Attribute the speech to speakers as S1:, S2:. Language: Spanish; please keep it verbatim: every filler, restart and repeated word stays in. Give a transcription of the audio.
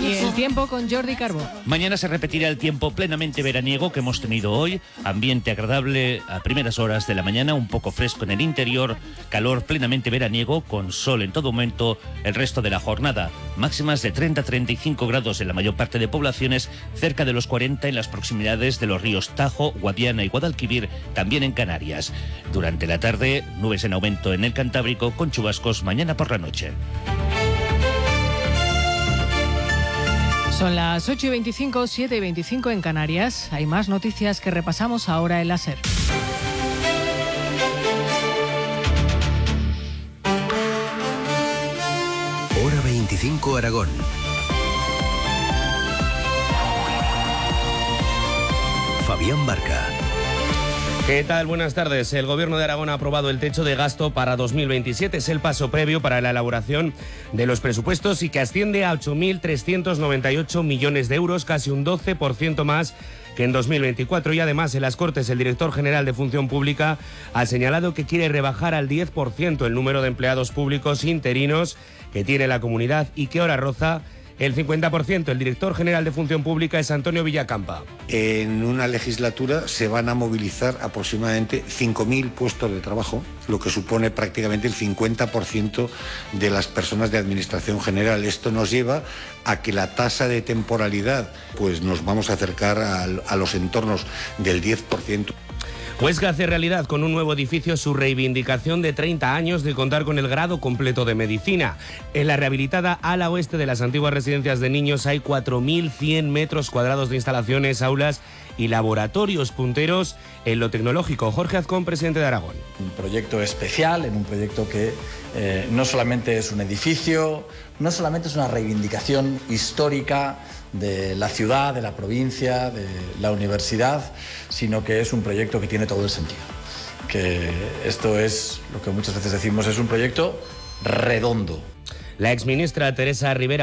S1: Y el tiempo con Jordi Carbó.
S2: Mañana se repetirá el tiempo plenamente veraniego que hemos tenido hoy. Ambiente agradable a primeras horas de la mañana, un poco fresco en el interior, calor plenamente veraniego con sol en todo momento el resto de la jornada. Máximas de treinta a treinta y cinco grados en la mayor parte de poblaciones, cerca de los cuarenta en las proximidades de los ríos Tajo, Guadiana y Guadalquivir, también en Canarias. Durante la tarde, nubes en aumento en el Cantábrico con chubascos mañana por la noche.
S1: Son las ocho y veinticinco, siete y veinticinco en Canarias. Hay más noticias que repasamos ahora en la SER.
S3: Hora veinticinco Aragón. Fabián Barca.
S4: ¿Qué tal? Buenas tardes. El Gobierno de Aragón ha aprobado el techo de gasto para dos mil veintisiete. Es el paso previo para la elaboración de los presupuestos y que asciende a ocho mil trescientos noventa y ocho millones de euros, casi un doce por ciento más que en dos mil veinticuatro. Y además, en las Cortes, el director general de Función Pública ha señalado que quiere rebajar al diez por ciento el número de empleados públicos interinos que tiene la comunidad y que ahora roza el cincuenta por ciento. El director general de Función Pública es Antonio Villacampa.
S5: En una legislatura se van a movilizar aproximadamente cinco mil puestos de trabajo, lo que supone prácticamente el cincuenta por ciento de las personas de Administración General. Esto nos lleva a que la tasa de temporalidad, pues nos vamos a acercar a, a los entornos del diez por ciento.
S4: Huesca hace realidad con un nuevo edificio su reivindicación de treinta años de contar con el grado completo de medicina. En la rehabilitada ala oeste de las antiguas residencias de niños hay cuatro mil cien metros cuadrados de instalaciones, aulas y laboratorios punteros en lo tecnológico. Jorge Azcón, presidente de Aragón.
S6: Un proyecto especial, en un proyecto que eh, no solamente es un edificio, no solamente es una reivindicación histórica de la ciudad, de la provincia, de la universidad, sino que es un proyecto que tiene todo el sentido. Que esto es lo que muchas veces decimos, es un proyecto redondo.
S4: La exministra Teresa Rivera